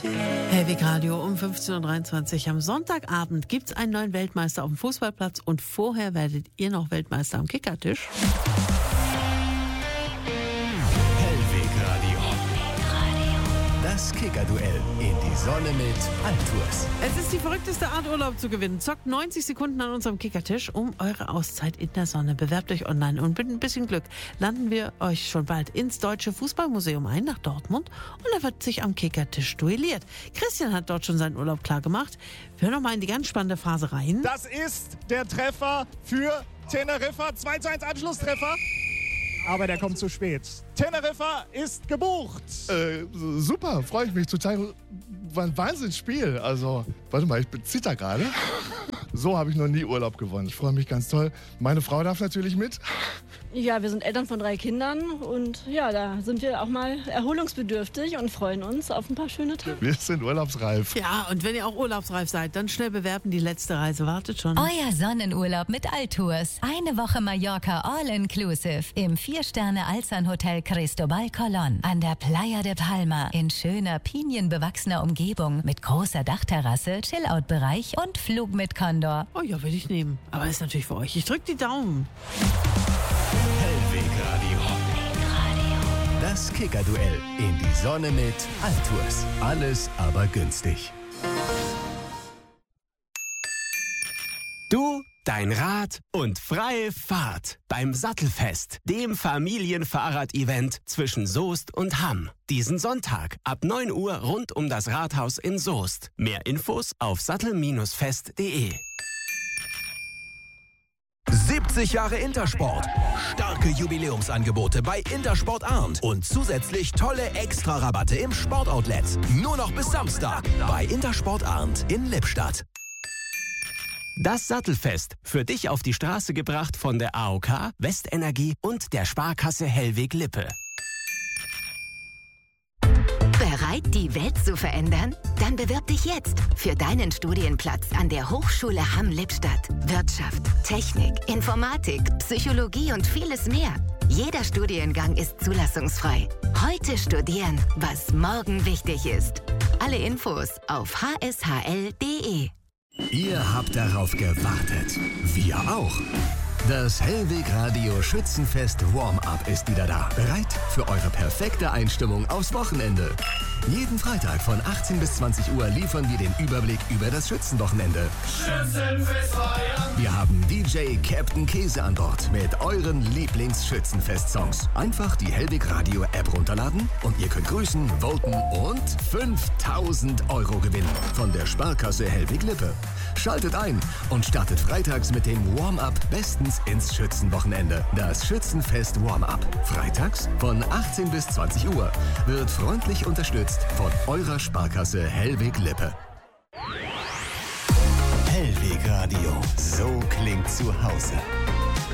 Hellwig Radio um 15.23 Uhr. Am Sonntagabend gibt es einen neuen Weltmeister auf dem Fußballplatz und vorher werdet ihr noch Weltmeister am Kickertisch. Hellwig Radio. Das Kickerduell in die Sonne mit Altours. Es ist die verrückteste Art, Urlaub zu gewinnen. Zockt 90 Sekunden an unserem Kickertisch um eure Auszeit in der Sonne. Bewerbt euch online und mit ein bisschen Glück landen wir euch schon bald ins Deutsche Fußballmuseum ein, nach Dortmund. Und da wird sich am Kickertisch duelliert. Christian hat dort schon seinen Urlaub klar gemacht. Wir hören noch mal in die ganz spannende Phase rein. Das ist der Treffer für Teneriffa. 2:1 Anschlusstreffer. Aber der kommt zu spät. Teneriffa ist gebucht. Super, freue ich mich total. War ein Wahnsinnsspiel. Also, warte mal, ich zitter gerade. So habe ich noch nie Urlaub gewonnen. Ich freue mich ganz toll. Meine Frau darf natürlich mit. Ja, wir sind Eltern von 3 Kindern und ja, da sind wir auch mal erholungsbedürftig und freuen uns auf ein paar schöne Tage. Wir sind urlaubsreif. Ja, und wenn ihr auch urlaubsreif seid, dann schnell bewerben. Die letzte Reise wartet schon. Euer Sonnenurlaub mit Altours. Eine Woche Mallorca All-Inclusive im 4-Sterne-Alzan-Hotel Cristobal Colón an der Playa de Palma in schöner, pinienbewachsener Umgebung mit großer Dachterrasse, Chillout-Bereich und Flug mit Condor. Oh ja, will ich nehmen. Aber ist natürlich für euch. Ich drück die Daumen. Hellwig Radio. Das Kickerduell in die Sonne mit Altours. Alles aber günstig. Du, dein Rad und freie Fahrt beim Sattelfest, dem Familienfahrrad-Event zwischen Soest und Hamm. Diesen Sonntag ab 9 Uhr rund um das Rathaus in Soest. Mehr Infos auf sattel-fest.de. 70 Jahre Intersport. Starke Jubiläumsangebote bei Intersport Arndt und zusätzlich tolle Extra-Rabatte im Sportoutlet. Nur noch bis Samstag bei Intersport Arndt in Lippstadt. Das Sattelfest, für dich auf die Straße gebracht von der AOK, Westenergie und der Sparkasse Hellwig-Lippe. Bereit, die Welt zu verändern? Dann bewirb dich jetzt für deinen Studienplatz an der Hochschule Hamm-Lippstadt. Wirtschaft, Technik, Informatik, Psychologie und vieles mehr. Jeder Studiengang ist zulassungsfrei. Heute studieren, was morgen wichtig ist. Alle Infos auf hshl.de. Ihr habt darauf gewartet. Wir auch. Das Hellwig Radio Schützenfest Warm-Up ist wieder da. Bereit für eure perfekte Einstimmung aufs Wochenende. Jeden Freitag von 18 bis 20 Uhr liefern wir den Überblick über das Schützenwochenende. Schützenfest feiern. Wir haben DJ Captain Käse an Bord mit euren Lieblings-Schützenfest-Songs. Einfach die Hellwig Radio App runterladen und ihr könnt grüßen, voten und 5.000 € gewinnen von der Sparkasse Hellwig-Lippe. Schaltet ein und startet freitags mit dem Warm-Up bestens ins Schützenwochenende. Das Schützenfest Warm-Up. Freitags von 18 bis 20 Uhr wird freundlich unterstützt von eurer Sparkasse Hellwig-Lippe. Hellwig Radio. So klingt zu Hause.